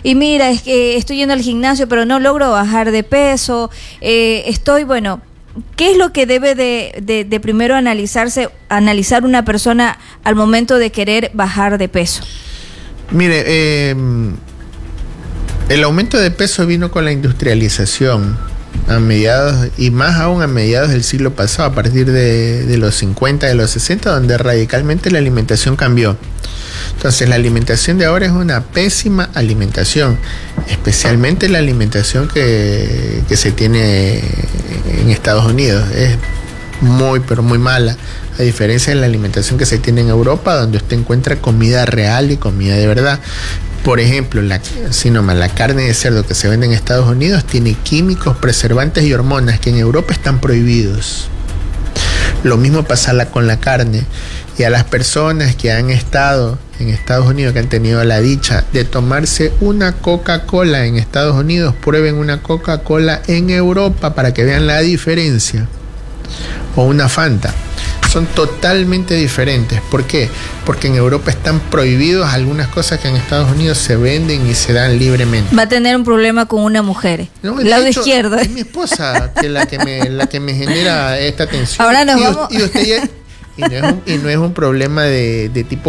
y mira, es que estoy yendo al gimnasio, pero no logro bajar de peso, bueno, ¿qué es lo que debe de primero analizar una persona al momento de querer bajar de peso? Mire, el aumento de peso vino con la industrialización a mediados, y más aún a mediados del siglo pasado, a partir de los 50, de los 60, donde radicalmente la alimentación cambió. Entonces la alimentación de ahora es una pésima alimentación, especialmente la alimentación que se tiene en Estados Unidos. Es muy, pero muy mala, a diferencia de la alimentación que se tiene en Europa, donde usted encuentra comida real y comida de verdad. Por ejemplo, la carne de cerdo que se vende en Estados Unidos tiene químicos, preservantes y hormonas que en Europa están prohibidos. Lo mismo pasa con la carne. Y a las personas que han estado en Estados Unidos, que han tenido la dicha de tomarse una Coca-Cola en Estados Unidos, prueben una Coca-Cola en Europa para que vean la diferencia. O una Fanta. Son totalmente diferentes. ¿Por qué? Porque en Europa están prohibidos algunas cosas que en Estados Unidos se venden y se dan libremente. Va a tener un problema con una mujer. No, lado izquierdo. Es mi esposa la que me genera esta tensión. Ahora nos vamos. Y usted ya, y no es un problema de tipo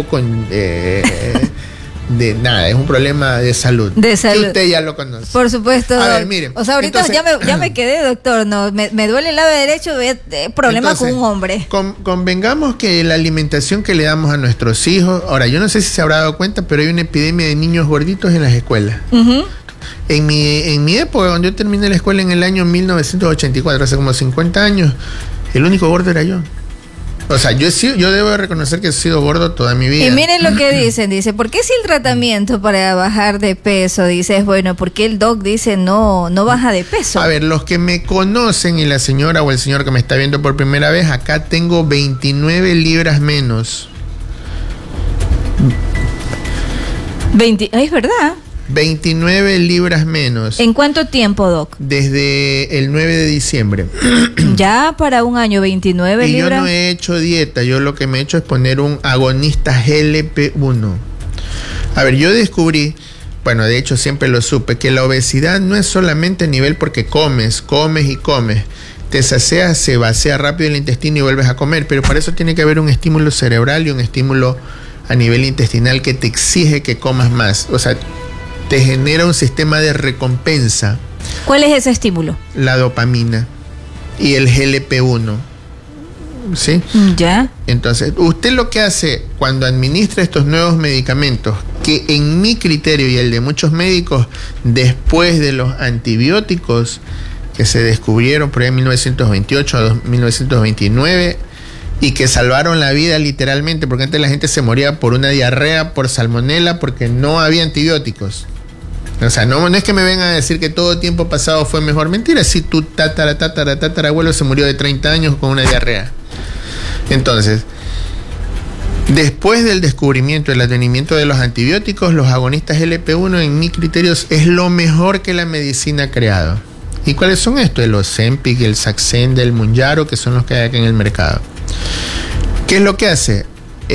de nada, es un problema de salud. De salud. Que usted ya lo conoce. Por supuesto. A ver, mire. O sea, ahorita entonces, ya me quedé, doctor. No, me duele el lado derecho, problema entonces, con un hombre. Convengamos que la alimentación que le damos a nuestros hijos, ahora yo no sé si se habrá dado cuenta, pero hay una epidemia de niños gorditos en las escuelas. Uh-huh. En mi época, cuando yo terminé la escuela en el año 1984, hace como 50 años, el único gordo era yo. O sea, yo debo de reconocer que he sido gordo toda mi vida. Y miren lo que dicen, ¿por qué si el tratamiento para bajar de peso, dices, bueno, ¿por qué el doc dice no baja de peso? A ver, los que me conocen y la señora o el señor que me está viendo por primera vez, acá tengo 29 libras menos. Es verdad. 29 libras menos. ¿En cuánto tiempo, doc? Desde el 9 de diciembre. Ya para un año, 29 libras. Y yo no he hecho dieta, yo lo que me he hecho es poner un agonista GLP-1. A ver, yo descubrí, bueno, de hecho siempre lo supe, que la obesidad no es solamente a nivel porque comes y comes. Te sacias, se vacía rápido el intestino y vuelves a comer, pero para eso tiene que haber un estímulo cerebral y un estímulo a nivel intestinal que te exige que comas más. O sea, te genera un sistema de recompensa. ¿Cuál es ese estímulo? La dopamina y el GLP-1. ¿Sí? Ya. Entonces, usted lo que hace cuando administra estos nuevos medicamentos, que en mi criterio y el de muchos médicos, después de los antibióticos que se descubrieron por ahí en 1928 a 1929, y que salvaron la vida literalmente, porque antes la gente se moría por una diarrea, por salmonela, porque no había antibióticos. O sea, no es que me vengan a decir que todo tiempo pasado fue mejor. Mentira, si tu tatarabuelo se murió de 30 años con una diarrea. Entonces, después del descubrimiento, del advenimiento de los antibióticos, los agonistas GLP-1, en mi criterio, es lo mejor que la medicina ha creado. ¿Y cuáles son estos? El Ozempic, el Saxenda, el Mounjaro, que son los que hay acá en el mercado. ¿Qué es lo que hace?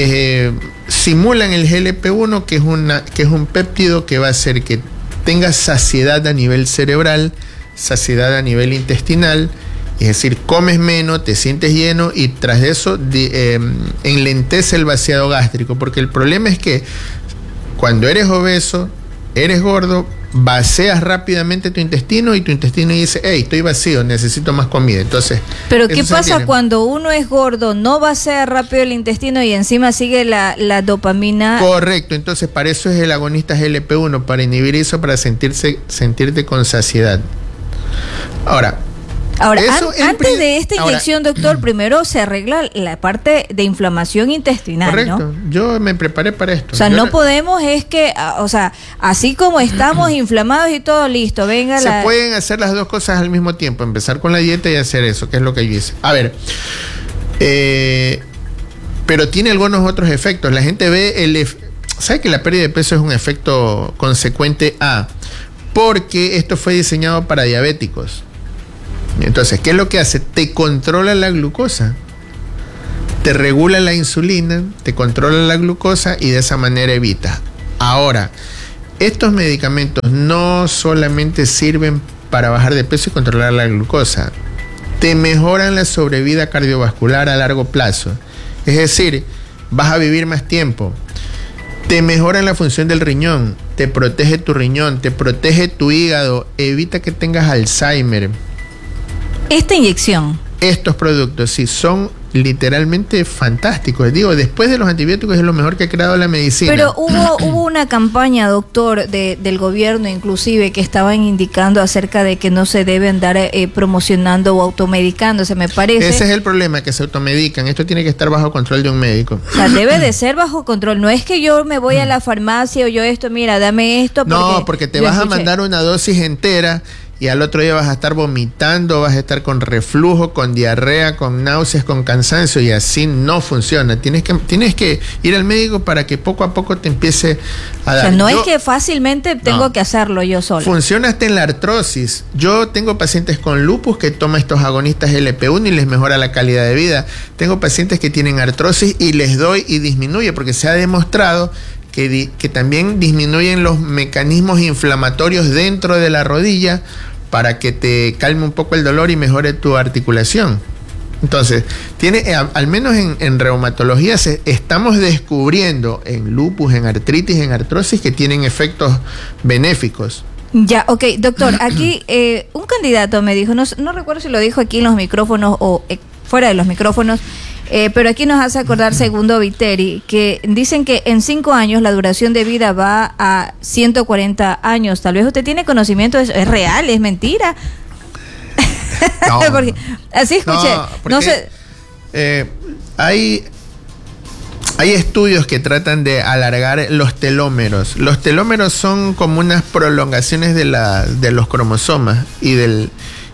Simulan el GLP-1, que es un péptido que va a hacer que tengas saciedad a nivel cerebral, saciedad a nivel intestinal, es decir, comes menos, te sientes lleno y tras eso enlentece el vaciado gástrico, porque el problema es que cuando eres obeso, eres gordo, vacías rápidamente tu intestino y tu intestino dice, hey, estoy vacío, necesito más comida. Entonces, pero ¿qué pasa cuando uno es gordo, no vacía rápido el intestino y encima sigue la dopamina? Correcto, entonces para eso es el agonista GLP-1, para inhibir eso, para sentirte con saciedad. Ahora, antes de esta inyección, doctor, primero se arregla la parte de inflamación intestinal, correcto, ¿no? Yo me preparé para esto. O sea, no podemos, es que, o sea, así como estamos inflamados y todo listo, venga se pueden hacer las dos cosas al mismo tiempo, empezar con la dieta y hacer eso, que es lo que yo hice. A ver, pero tiene algunos otros efectos. La gente ve ¿sabe que la pérdida de peso es un efecto consecuente a? Porque esto fue diseñado para diabéticos. Entonces, ¿qué es lo que hace? Te controla la glucosa, te regula la insulina, te controla la glucosa y de esa manera evita. Ahora, estos medicamentos no solamente sirven para bajar de peso y controlar la glucosa, te mejoran la sobrevida cardiovascular a largo plazo. Es decir, vas a vivir más tiempo. Te mejoran la función del riñón, te protege tu riñón, te protege tu hígado, evita que tengas Alzheimer. Esta inyección. Estos productos, sí, son literalmente fantásticos. Digo, después de los antibióticos es lo mejor que ha creado la medicina. Pero hubo una campaña, doctor, del gobierno inclusive, que estaban indicando acerca de que no se debe andar promocionando o automedicándose, me parece. Ese es el problema, que se automedican. Esto tiene que estar bajo control de un médico. O sea, debe de ser bajo control. No es que yo me voy a la farmacia o yo esto, mira, dame esto. No, porque te vas a mandar una dosis entera y al otro día vas a estar vomitando, vas a estar con reflujo, con diarrea, con náuseas, con cansancio, y así no funciona. Tienes que ir al médico para que poco a poco te empiece a dar. O sea, no es que fácilmente tengo que hacerlo yo solo. Funciona hasta en la artrosis. Yo tengo pacientes con lupus que toman estos agonistas LP1 y les mejora la calidad de vida. Tengo pacientes que tienen artrosis y les doy y disminuye, porque se ha demostrado que también disminuyen los mecanismos inflamatorios dentro de la rodilla, para que te calme un poco el dolor y mejore tu articulación. Entonces, al menos en reumatología estamos descubriendo en lupus, en artritis, en artrosis, que tienen efectos benéficos. Ya, ok, doctor, aquí un candidato me dijo, no recuerdo si lo dijo aquí en los micrófonos o fuera de los micrófonos, pero aquí nos hace acordar Segundo Viteri, que dicen que en 5 años la duración de vida va a 140 años. Tal vez usted tiene conocimiento de eso. ¿Es real? ¿Es mentira? No, porque, así escuché. No sé. Hay estudios que tratan de alargar los telómeros. Los telómeros son como unas prolongaciones de los cromosomas y del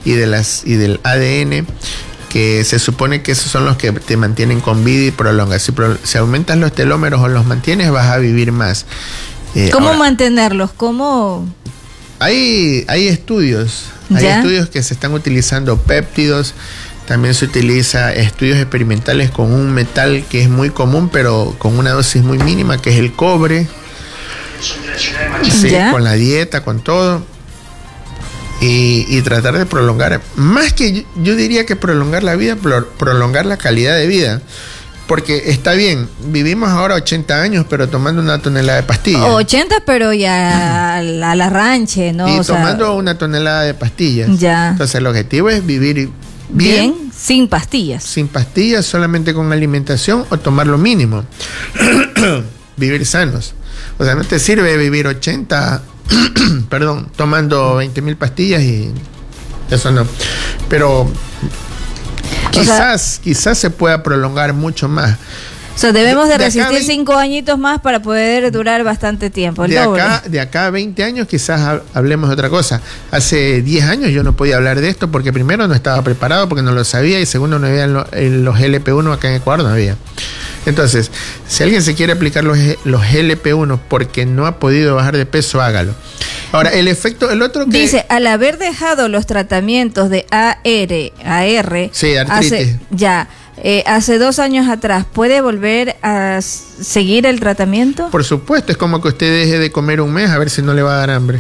ADN, que se supone que esos son los que te mantienen con vida y prolongas. Si aumentas los telómeros o los mantienes, vas a vivir más. ¿Cómo mantenerlos? ¿Cómo? Hay estudios. ¿Ya? Hay estudios que se están utilizando péptidos. También se utiliza estudios experimentales con un metal que es muy común, pero con una dosis muy mínima, que es el cobre. Sí, con la dieta, con todo. Y tratar de prolongar, más que yo diría que prolongar la vida, prolongar la calidad de vida. Porque está bien, vivimos ahora 80 años, pero tomando una tonelada de pastillas. 80, pero ya a la ranche, ¿no? Y tomando una tonelada de pastillas. Ya. Entonces el objetivo es vivir bien, sin pastillas. Sin pastillas, solamente con alimentación o tomar lo mínimo. Vivir sanos. O sea, no te sirve vivir 80... perdón, tomando 20,000 pastillas y eso no. Pero quizás se pueda prolongar mucho más. O sea, debemos de resistir 5 añitos más para poder durar bastante tiempo. De acá a 20 años quizás hablemos de otra cosa. Hace 10 años yo no podía hablar de esto porque primero no estaba preparado, porque no lo sabía, y segundo no había los LP1 acá en Ecuador, no había. Entonces, si alguien se quiere aplicar los LP1 porque no ha podido bajar de peso, hágalo. Ahora, el otro que... Dice, al haber dejado los tratamientos de AR... Sí, artritis. Hace 2 años atrás, ¿puede volver a seguir el tratamiento? Por supuesto, es como que usted deje de comer un mes a ver si no le va a dar hambre.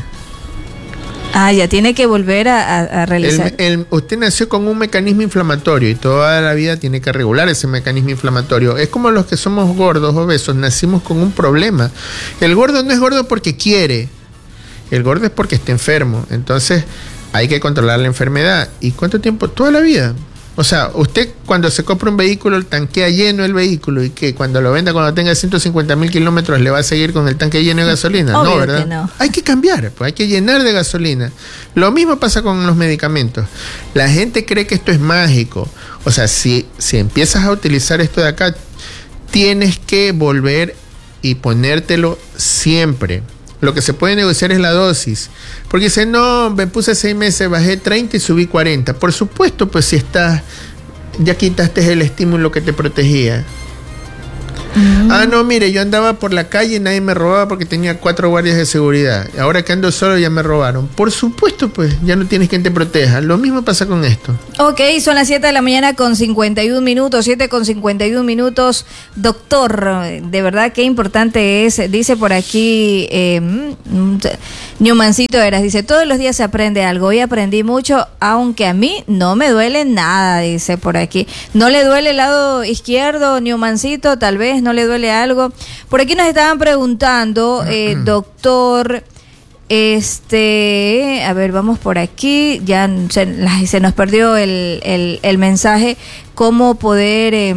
Ya tiene que volver a realizar. Usted nació con un mecanismo inflamatorio y toda la vida tiene que regular ese mecanismo inflamatorio. Es como los que somos gordos, obesos, nacimos con un problema. El gordo no es gordo porque quiere, el gordo es porque está enfermo. Entonces hay que controlar la enfermedad. ¿Y cuánto tiempo? Toda la vida. O sea, usted cuando se compra un vehículo, tanquea lleno el vehículo, y que cuando lo venda, cuando tenga 150,000 kilómetros, le va a seguir con el tanque lleno de gasolina. Obvio, no, ¿verdad? Que no. Hay que cambiar, pues hay que llenar de gasolina. Lo mismo pasa con los medicamentos. La gente cree que esto es mágico. O sea, si empiezas a utilizar esto de acá, tienes que volver y ponértelo siempre. Lo que se puede negociar es la dosis. Porque dice, no, me puse 6 meses, bajé 30 y subí 40. Por supuesto, pues si ya quitaste el estímulo que te protegía. No, mire, yo andaba por la calle y nadie me robaba porque tenía 4 guardias de seguridad. Ahora que ando solo ya me robaron. Por supuesto, pues, ya no tienes quien te proteja. Lo mismo pasa con esto. Ok, son las 7 de la mañana con 51 minutos, 7 con 51 minutos. Doctor, de verdad qué importante es, dice por aquí Newmancito Eras, dice, todos los días se aprende algo. Hoy aprendí mucho, aunque a mí no me duele nada, dice por aquí. ¿No le duele el lado izquierdo, Newmancito? Tal vez no le duele algo. Por aquí nos estaban preguntando, doctor, a ver, vamos por aquí, ya se nos perdió el mensaje, cómo poder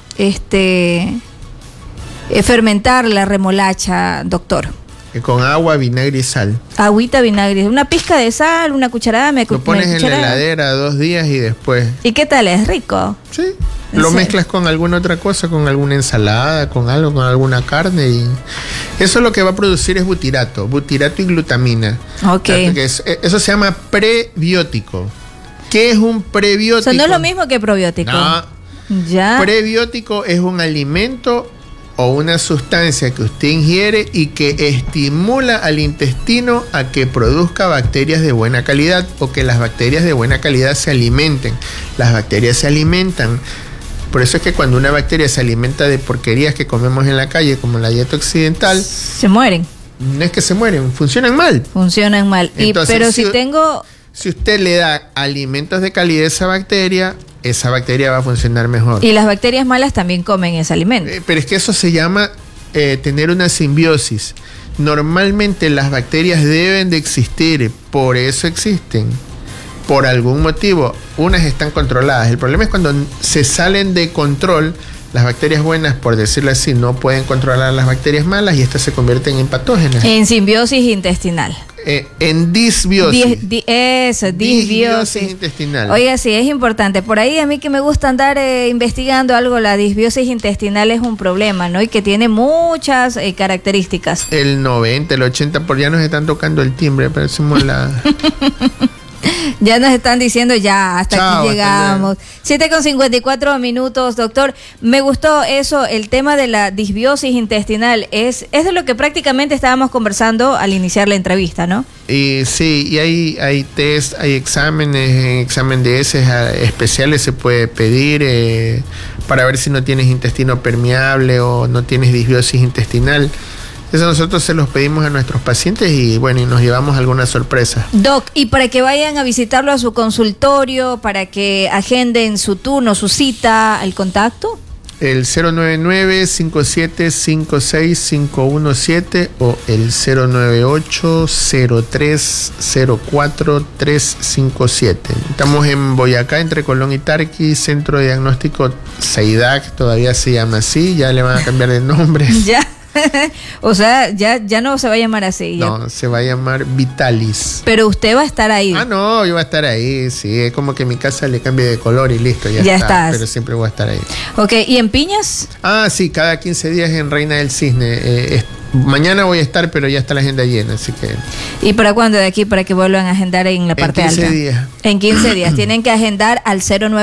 fermentar la remolacha, doctor. Con agua, vinagre y sal. Agüita, vinagre, una pizca de sal, una cucharada. Lo pones en la heladera 2 días y después. ¿Y qué tal? ¿Es rico? Sí. Lo mezclas con alguna otra cosa, con alguna ensalada, con algo, con alguna carne y eso lo que va a producir es butirato y glutamina. Ok. Eso se llama prebiótico. ¿Qué es un prebiótico? O sea, no es lo mismo que probiótico. No. Ya. Prebiótico es un alimento o una sustancia que usted ingiere y que estimula al intestino a que produzca bacterias de buena calidad o que las bacterias de buena calidad se alimenten. Las bacterias se alimentan. Por eso es que cuando una bacteria se alimenta de porquerías que comemos en la calle, como la dieta occidental, se mueren. No es que se mueren, funcionan mal. Funcionan mal. Entonces, pero si usted le da alimentos de calidad a esa bacteria va a funcionar mejor. Y las bacterias malas también comen ese alimento. Pero es que eso se llama tener una simbiosis. Normalmente las bacterias deben de existir, por eso existen. Por algún motivo, unas están controladas. El problema es cuando se salen de control. Las bacterias buenas, por decirlo así, no pueden controlar las bacterias malas y estas se convierten en patógenas. En simbiosis intestinal. En disbiosis. Disbiosis intestinal. Oiga, sí, es importante. Por ahí a mí que me gusta andar investigando algo, la disbiosis intestinal es un problema, ¿no? Y que tiene muchas características. El 90, el 80%, ya nos están tocando el timbre, parecemos la... Ya nos están diciendo hasta aquí llegamos. 7 con 54 minutos, doctor. Me gustó eso, el tema de la disbiosis intestinal. Es de lo que prácticamente estábamos conversando al iniciar la entrevista, ¿no? Sí, y hay test, hay exámenes, examen de heces especiales se puede pedir para ver si no tienes intestino permeable o no tienes disbiosis intestinal. Eso nosotros se los pedimos a nuestros pacientes y bueno, y nos llevamos algunas sorpresas. Doc, y para que vayan a visitarlo a su consultorio, para que agenden su turno, su cita, ¿el contacto? El 099-5756-517 o el 098-0304-357. Estamos en Boyacá, entre Colón y Tarqui, Centro de Diagnóstico CEIDAC, todavía se llama así, ya le van a cambiar de nombre. Ya. O sea, ya no se va a llamar así. No, se va a llamar Vitalis. Pero usted va a estar ahí. No, yo voy a estar ahí, sí. Es como que mi casa le cambie de color y listo, ya está. Estás. Pero siempre voy a estar ahí. Ok, ¿y en Piñas? Sí, cada 15 días en Reina del Cisne. Mañana voy a estar, pero ya está la agenda llena, así que... ¿Y para cuándo de aquí? Para que vuelvan a agendar en la parte alta. En 15 días. En 15 días. Tienen que agendar al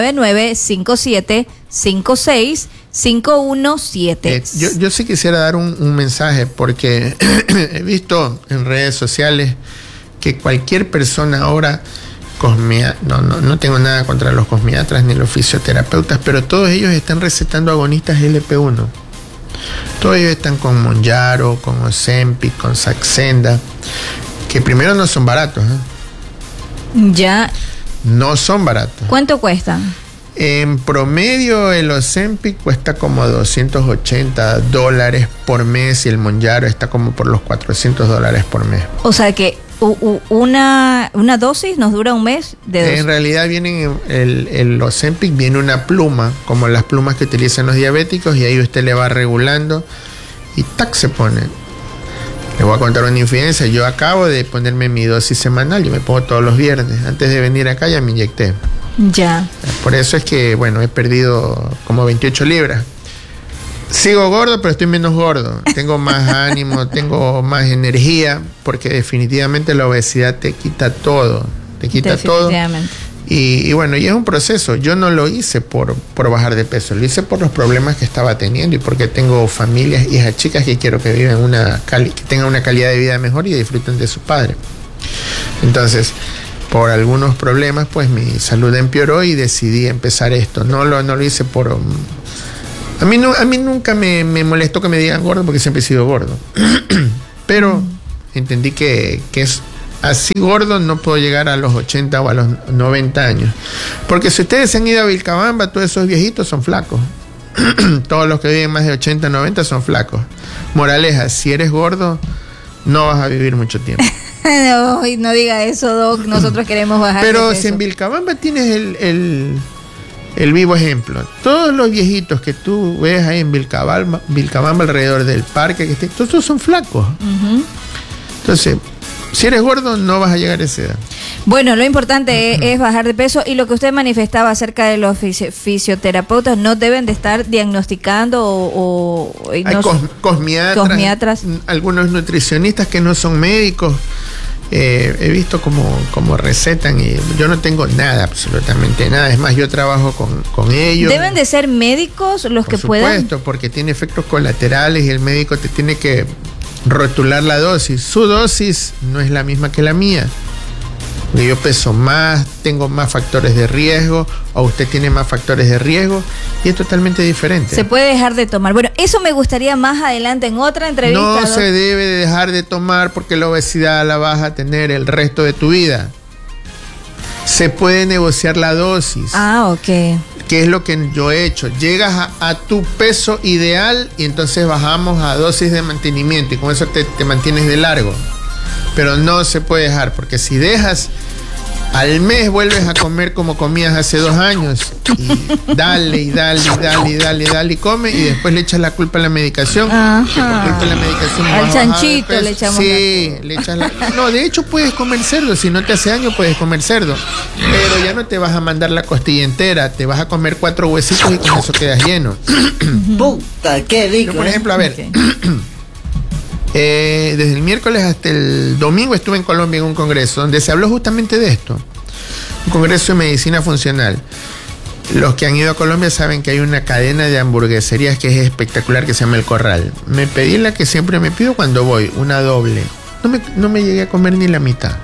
099-5756-517. Yo sí quisiera dar un mensaje, porque he visto en redes sociales que cualquier persona ahora, no tengo nada contra los cosmiatras ni los fisioterapeutas, pero todos ellos están recetando agonistas LP1. Todos ellos están con Mounjaro, con Ozempic, con Saxenda, que primero no son baratos. Ya. No son baratos. ¿Cuánto cuestan? En promedio el Ozempic cuesta como $280 por mes y el Mounjaro está como por los $400 por mes. O sea que una dosis nos dura un mes de dosis. En realidad el Ozempic viene una pluma, como las plumas que utilizan los diabéticos, y ahí usted le va regulando y ¡tac! Se pone. Le voy a contar una infidencia. Yo acabo de ponerme mi dosis semanal, yo me pongo todos los viernes. Antes de venir acá ya me inyecté. Ya. Por eso es que, he perdido como 28 libras. Sigo gordo, pero estoy menos gordo. Tengo más ánimo, tengo más energía, porque definitivamente la obesidad te quita todo. Te quita todo. Y bueno, y es un proceso. Yo no lo hice por bajar de peso, lo hice por los problemas que estaba teniendo y porque tengo familias, hijas chicas que quiero que vivan que tengan una calidad de vida mejor y disfruten de su padre. Entonces, por algunos problemas, pues mi salud empeoró y decidí empezar esto. No lo hice por... A mí nunca me molestó que me digan gordo porque siempre he sido gordo. Pero entendí que es... Así gordo no puedo llegar a los 80 o a los 90 años. Porque si ustedes se han ido a Vilcabamba, todos esos viejitos son flacos. Todos los que viven más de 80, 90 son flacos. Moraleja, si eres gordo, no vas a vivir mucho tiempo. No diga eso, Doc. Nosotros queremos bajar Pero de peso. si en Vilcabamba tienes el vivo ejemplo. Todos los viejitos que tú ves ahí en Vilcabamba alrededor del parque, todos son flacos. Entonces... Si eres gordo, no vas a llegar a esa edad. Bueno, lo importante es bajar de peso, y lo que usted manifestaba acerca de los fisioterapeutas, no deben de estar diagnosticando Hay cosmiatras, algunos nutricionistas que no son médicos. He visto como recetan y yo no tengo nada, absolutamente nada. Es más, yo trabajo con ellos. ¿Deben de ser médicos los que puedan? Por supuesto, porque tiene efectos colaterales y el médico te tiene que rotular la dosis. Su dosis no es la misma que la mía. Yo peso más, tengo más factores de riesgo, o usted tiene más factores de riesgo, y es totalmente diferente. Se puede dejar de tomar. Bueno, eso me gustaría más adelante en otra entrevista. No se debe de dejar de tomar porque la obesidad la vas a tener el resto de tu vida. Se puede negociar la dosis. Ok. ¿Qué es lo que yo he hecho? Llegas a tu peso ideal y entonces bajamos a dosis de mantenimiento y con eso te mantienes de largo. Pero no se puede dejar, porque si dejas, al mes vuelves a comer como comías hace 2 años y dale y come, y después le echas la culpa a la medicación. Ajá. Que por culpa de la medicación al chanchito le echamos. Sí, le echas No, de hecho puedes comer cerdo, si no te hace daño puedes comer cerdo, pero ya no te vas a mandar la costilla entera, te vas a comer 4 huesitos y con eso quedas lleno. Puta, qué rico. Yo, por ejemplo, a ver, desde el miércoles hasta el domingo estuve en Colombia en un congreso donde se habló justamente de esto. Un congreso de medicina funcional. Los que han ido a Colombia saben que hay una cadena de hamburgueserías que es espectacular, que se llama El Corral. Me pedí la que siempre me pido cuando voy, una doble. No me llegué a comer ni la mitad.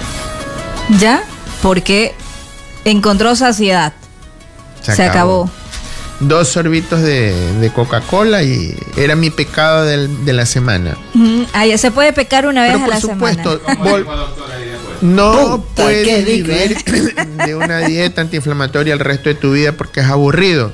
¿Ya? Porque encontró saciedad. Se acabó. 2 sorbitos de Coca-Cola y era mi pecado de la semana. Ya se puede pecar una vez a la semana. Por supuesto, no puedes vivir de una dieta antiinflamatoria el resto de tu vida porque es aburrido.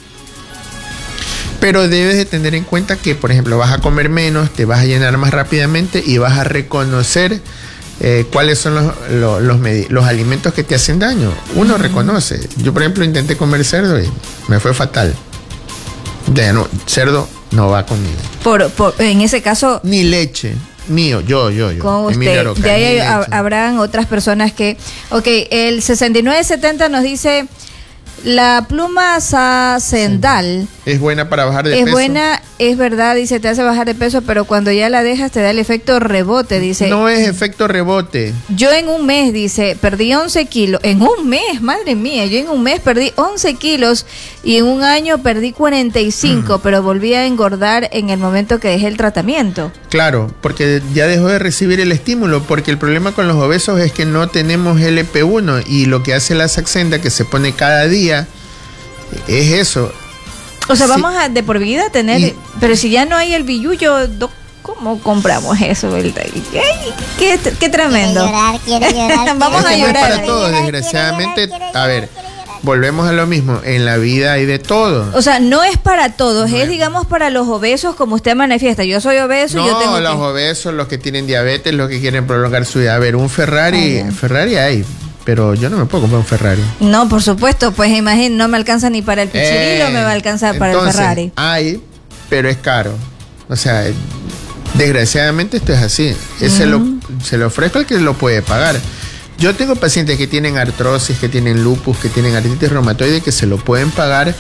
Pero debes de tener en cuenta que, por ejemplo, vas a comer menos, te vas a llenar más rápidamente y vas a reconocer cuáles son los alimentos que te hacen daño. Uno reconoce. Yo, por ejemplo, intenté comer cerdo y me fue fatal. Ya no, cerdo no va conmigo. En ese caso... Ni leche. Mío, yo. Con usted. De ahí habrán otras personas que... Ok, el 6970 nos dice... La pluma sacendal es buena para bajar de peso. Es buena, es verdad, dice, te hace bajar de peso, pero cuando ya la dejas te da el efecto rebote, dice. No es efecto rebote. Yo en un mes, dice, perdí 11 kilos. En un mes, madre mía, yo en un mes perdí 11 kilos y en un año perdí 45, pero volví a engordar en el momento que dejé el tratamiento. Claro, porque ya dejó de recibir el estímulo, porque el problema con los obesos es que no tenemos LP1 y lo que hace la Saxenda, que se pone cada día, es eso. O sea, vamos a de por vida tener, pero si ya no hay el billullo, ¿cómo compramos eso? Qué tremendo. Quiero llorar. Vamos a llorar. No es para todos, desgraciadamente. A ver, volvemos a lo mismo. En la vida hay de todo. O sea, no es para todos, es digamos para los obesos, como usted manifiesta. Yo soy obeso y yo tengo los obesos, los que tienen diabetes, los que quieren prolongar su vida. A ver, un Ferrari hay. Pero yo no me puedo comprar un Ferrari. No, por supuesto, pues imagínate, no me alcanza ni para el pichirilo, me va a alcanzar para el Ferrari. Hay, pero es caro. O sea, desgraciadamente esto es así. Se lo ofrezco al que lo puede pagar. Yo tengo pacientes que tienen artrosis, que tienen lupus, que tienen artritis reumatoide, que se lo pueden pagar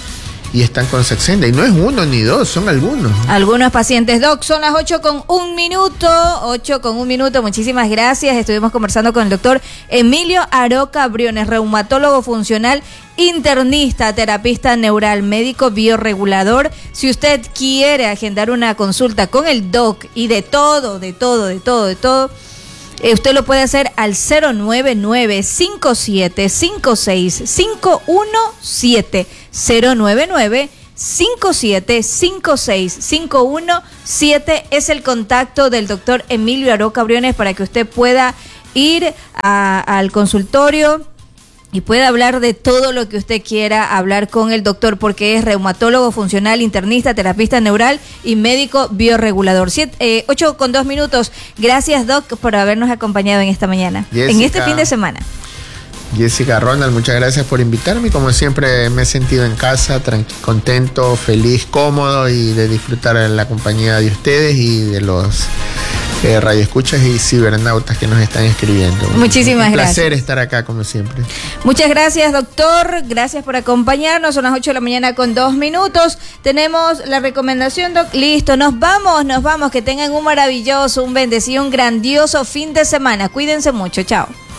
y están con Saxenda. Y no es uno ni dos, son algunos. Algunos pacientes. Doc, son las 8:01. 8:01. Muchísimas gracias. Estuvimos conversando con el doctor Emilio Aroca Briones, reumatólogo funcional, internista, terapista neural, médico bioregulador. Si usted quiere agendar una consulta con el doc y de todo, usted lo puede hacer al 099-5756-517. 099-5756-517 es el contacto del doctor Emilio Aroca Briones para que usted pueda ir al consultorio y puede hablar de todo lo que usted quiera hablar con el doctor, porque es reumatólogo funcional, internista, terapista neural y médico bioregulador. 8:02. Gracias, Doc, por habernos acompañado en esta mañana, Jessica, en este fin de semana. Jessica, Ronald, muchas gracias por invitarme. Como siempre me he sentido en casa, contento, feliz, cómodo y de disfrutar de la compañía de ustedes y de los radioescuchas y cibernautas que nos están escribiendo. Muchísimas gracias. Un placer estar acá como siempre. Muchas gracias, doctor. Gracias por acompañarnos. Son las 8:02. Tenemos la recomendación, doc. Listo, nos vamos. Que tengan un maravilloso, un bendecido, un grandioso fin de semana. Cuídense mucho. Chao.